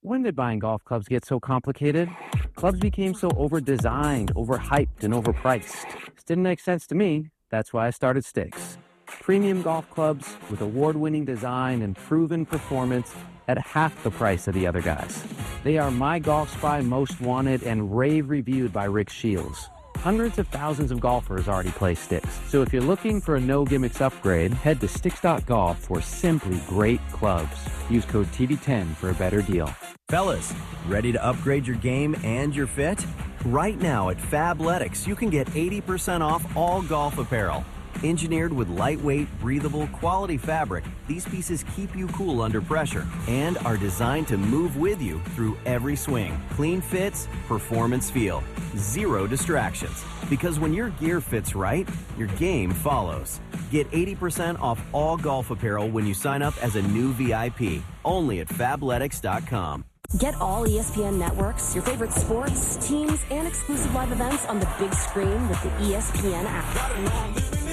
When did buying golf clubs get so complicated? Clubs became so over-designed, overhyped, and overpriced. This didn't make sense to me. That's why I started Sticks. Premium golf clubs with award-winning design and proven performance at half the price of the other guys. They are My Golf Spy Most Wanted and rave reviewed by Rick Shields. Hundreds of thousands of golfers already play Sticks. So if you're looking for a no-gimmicks upgrade, head to Sticks.golf for simply great clubs. Use code TV10 for a better deal. Fellas, ready to upgrade your game and your fit? Right now at Fabletics, you can get 80% off all golf apparel. Engineered with lightweight, breathable, quality fabric, these pieces keep you cool under pressure and are designed to move with you through every swing. Clean fits, performance feel, zero distractions. Because when your gear fits right, your game follows. Get 80% off all golf apparel when you sign up as a new VIP, only at Fabletics.com. Get all ESPN networks, your favorite sports, teams, and exclusive live events on the big screen with the ESPN app.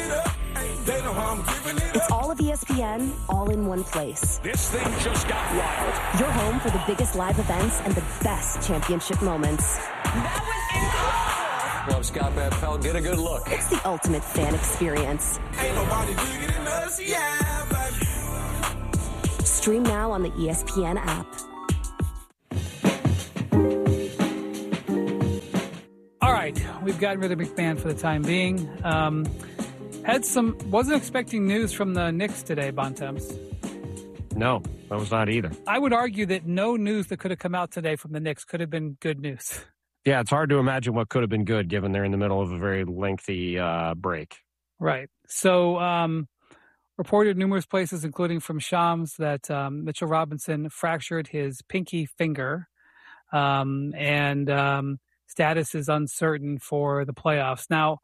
It's all of ESPN, all in one place. This thing just got wild. Your home for the biggest live events and the best championship moments. Well, Scott Van Pelt, get a good look. It's the ultimate fan experience. Ain't nobody bigger than us, yeah, baby. Stream now on the ESPN app. All right, we've gotten rid of McMahon for the time being. Wasn't expecting news from the Knicks today, Bontemps. No, I was not either. I would argue that no news that could have come out today from the Knicks could have been good news. Yeah, it's hard to imagine what could have been good given they're in the middle of a very lengthy break. Right. So, reported numerous places, including from Shams, that Mitchell Robinson fractured his pinky finger, and status is uncertain for the playoffs. Now,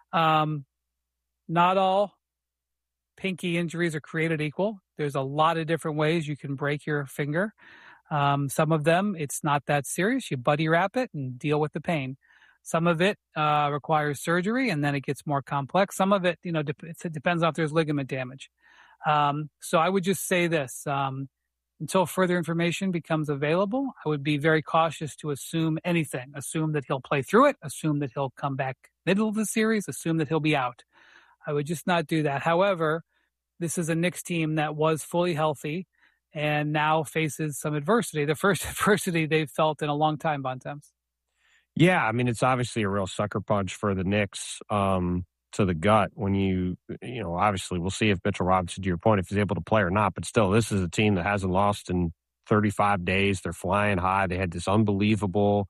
not all pinky injuries are created equal. There's a lot of different ways you can break your finger. Some of them, it's not that serious. You buddy wrap it and deal with the pain. Some of it requires surgery, and then it gets more complex. Some of it, it depends on if there's ligament damage. So I would just say this. Until further information becomes available, I would be very cautious to assume anything. Assume that he'll play through it. Assume that he'll come back middle of the series. Assume that he'll be out. I would just not do that. However, this is a Knicks team that was fully healthy and now faces some adversity. The first adversity they've felt in a long time, Bontemps. Yeah, I mean, it's obviously a real sucker punch for the Knicks to the gut when obviously we'll see if Mitchell Robinson, to your point, if he's able to play or not. But still, this is a team that hasn't lost in 35 days. They're flying high. They had this unbelievable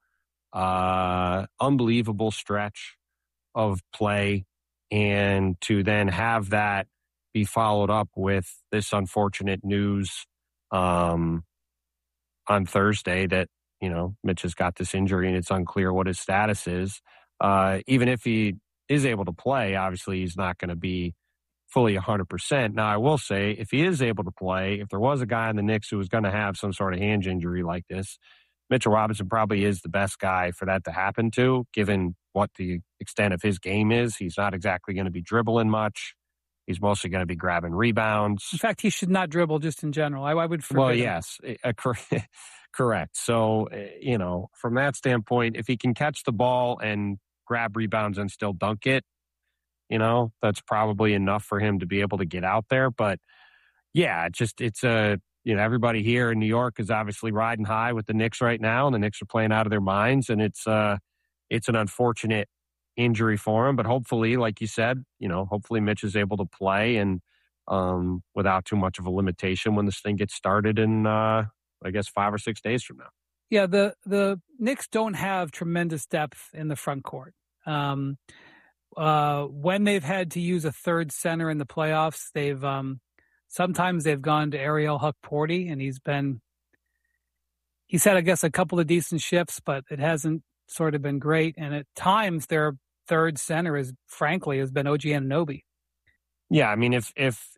stretch of play. And to then have that be followed up with this unfortunate news on Thursday that, Mitch has got this injury and it's unclear what his status is. Even if he is able to play, obviously he's not going to be fully 100%. Now, I will say, if he is able to play, if there was a guy in the Knicks who was going to have some sort of hand injury like this, Mitchell Robinson probably is the best guy for that to happen to, given what the extent of his game is. He's not exactly going to be dribbling much. He's mostly going to be grabbing rebounds. In fact, he should not dribble just in general. I would forbid Well, him. yes, correct. So, from that standpoint, if he can catch the ball and grab rebounds and still dunk it, that's probably enough for him to be able to get out there. But, yeah, everybody here in New York is obviously riding high with the Knicks right now, and the Knicks are playing out of their minds, and it's an unfortunate injury for him. But hopefully, like you said, hopefully Mitch is able to play and without too much of a limitation when this thing gets started in, 5 or 6 days from now. Yeah, the Knicks don't have tremendous depth in the front court. When they've had to use a third center in the playoffs, sometimes they've gone to Ariel Hukporti, and he's had, I guess, a couple of decent shifts, but it hasn't sort of been great. And at times their third center has been OG Anunoby. Yeah, I mean, if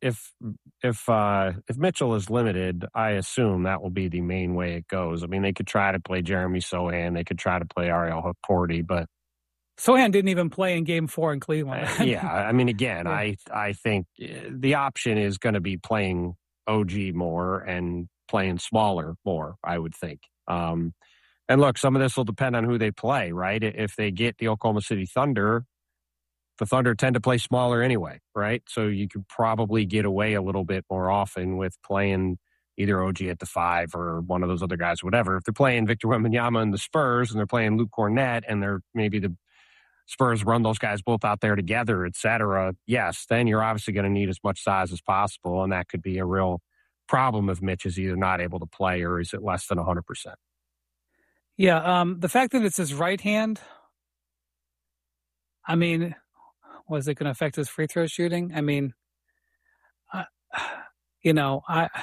Mitchell is limited, I assume that will be the main way it goes. I mean, they could try to play Jeremy Sohan, they could try to play Ariel Hukporti, but Sohan didn't even play in Game 4 in Cleveland. Yeah, I mean, again, I think the option is going to be playing OG more and playing smaller more, I would think. And look, some of this will depend on who they play, right? If they get the Oklahoma City Thunder, the Thunder tend to play smaller anyway, right? So you could probably get away a little bit more often with playing either OG at the 5 or one of those other guys, whatever. If they're playing Victor Wembanyama and the Spurs and they're playing Luke Cornett and they're maybe the Spurs run those guys both out there together, et cetera, yes, then you're obviously going to need as much size as possible, and that could be a real problem if Mitch is either not able to play or is it less than 100%. Yeah, the fact that it's his right hand, I mean, was it going to affect his free throw shooting? I mean, I don't know.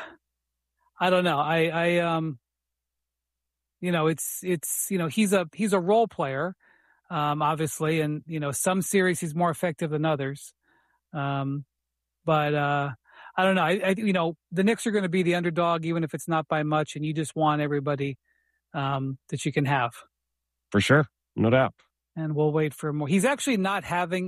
He's a role player, obviously, and some series he's more effective than others. But I don't know. The Knicks are going to be the underdog, even if it's not by much, and you just want everybody that you can have. For sure. No doubt. And we'll wait for more. He's actually not having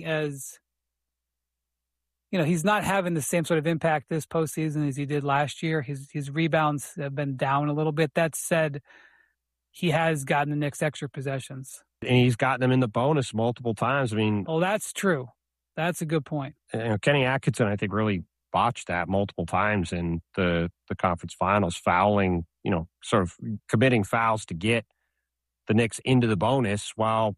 he's not having the same sort of impact this postseason as he did last year. His rebounds have been down a little bit. That said, he has gotten the Knicks extra possessions. And he's gotten them in the bonus multiple times. I mean, that's true. That's a good point. Kenny Atkinson, I think, really botched that multiple times in the conference finals, fouling, sort of committing fouls to get the Knicks into the bonus while